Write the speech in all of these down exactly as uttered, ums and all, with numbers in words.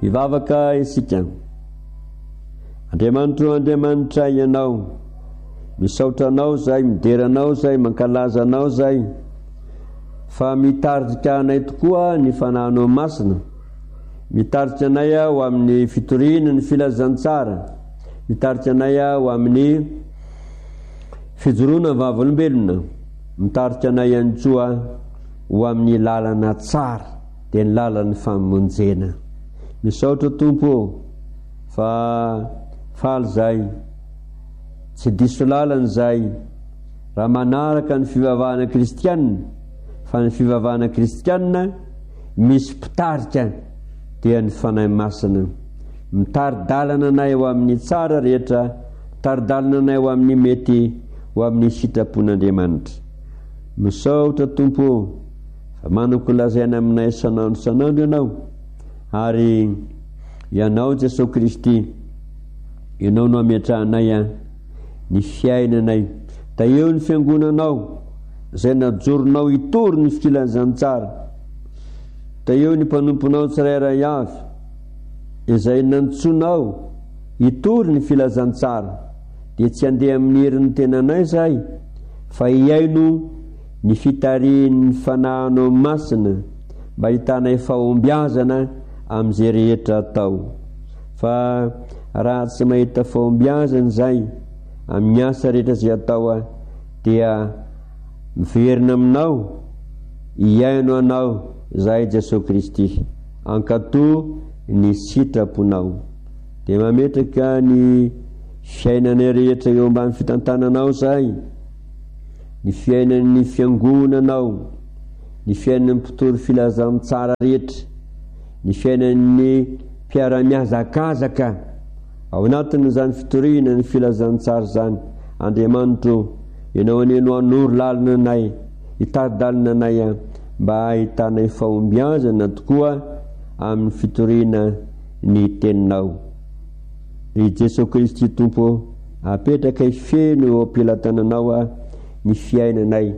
Hivavaka isika. Andriamanitro, Andriamanitra ianao, misaotra anao zay, midera anao zay, mankalaza anao zay, fa mitarika anay tokoa ny fanahinao masina, mitarika anay ho amin'ny fitoriana ny filazantsara, mitarika anay ho amin'ny fijoroana vavolombelona, mitarika anay ihany koa ho amin'ny lalana tsara, dia ny lalan'ny famonjena. Misaotra Tompo fa faly zay, tsy diso lalana zay, raha manaraka ny fivavahana kristianina, fa ny fivavahana kristianina misy mpitarika dia ny fanahy masina, mitari-dalana anay ho amin'ny tsara rehetra, mitari-dalana anay ho amin'ny mety, ho amin'ny sitrapon'Andriamanitra. Misaotra Tompo fa manoko lazaina aminay isanandro isanandro ianao, ary ianao Jesosy Kristy, ianao no ametrahanay ny fiainanay, da eo ny fiangonanao zay najoronao hitory ny filazantsara, da eo ny mpanomponao tsirairay avy izay nantsonao hitory ny filazantsara, dia tsy handeha amin'ny herin'ny tenanay zay, fa hiaino ny fitarian'ny fanahinao masina, mba hitanay fahombiazana amin'izay rehetra atao. Fa raha tsy mahita fahombiazana zay amin'ny asa rehetra zay atao, dia miverina aminao, hiaino anao zay Jesosy Kristy, ankato ny sitraponao, dia mametraka ny fiainanay rehetra eo ambany fitantananao zay, ny fiainan'ny fiangonanao, ny fiainan'ny mpitory filazantsara rehetra, ny fiainan'ny mpiara-miazakazaka ao anatin'izany fitoriana ny filazantsara zany. Andriamanitro, ianao aneno anoro lalana anay, hitari-dalana anay mba hitanay fahombiazana tokoa amin'ny fitoriana ny teninao. I Jesosy Kristy Tompo, apetraka ifeno eo ampilatananao ny fiainanay,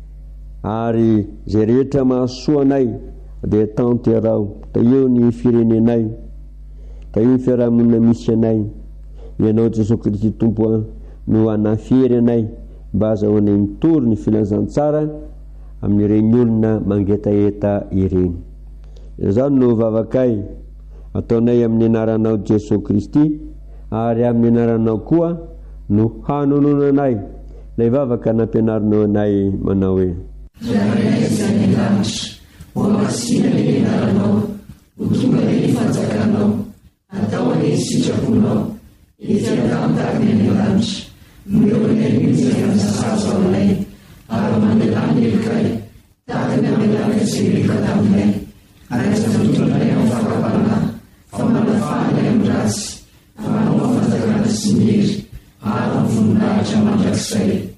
ary zay rehetra mahasoa anay dia tanterao, da eo ny firenenay, da eo ny fiarahamonina misy anay. Ianao Jesosy Kristy Tompo no anafiry anay mba azahoanay mitory ny filazantsara amin'ireny olona mangetaeta ireny. Izany no vavakay ataonay amin'ny anaranao Jesosy Kristy, ary amin'ny anaranao koa no hanononanay ilay vavaka nampianarinao anay manao hoe: Omasina ny anaranao, ho tonga ny fanjakanao, atao any sitraponao, itiakamtariny any lanitra, mireonay mitsy sazo aminay, ary mandelany elikay, tahakany amelana izay reka taminay, ary azatotranay amin'ny fakapana, fa manafanay amin'ny ratsy, fa manao fanjakana sy mihery, ary amin'ny voninahitra mandrakizay.